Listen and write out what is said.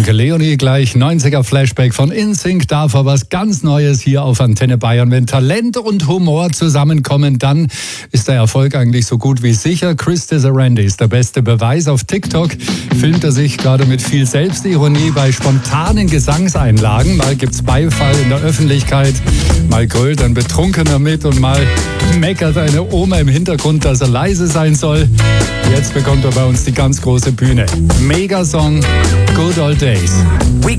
Danke, Leonie. Gleich 90er-Flashback von InSync. Davor was ganz Neues hier auf Antenne Bayern. Wenn Talent und Humor zusammenkommen, dann ist der Erfolg eigentlich so gut wie sicher. Chris Desarandy ist der beste Beweis. Auf TikTok filmt er sich gerade mit viel Selbstironie bei spontanen Gesangseinlagen. Mal gibt's Beifall in der Öffentlichkeit, mal grölt ein Betrunkener mit und mal meckert eine Oma im Hintergrund, dass er leise sein soll. Jetzt bekommt er bei uns die ganz große Bühne. Megasong, Good Old Days.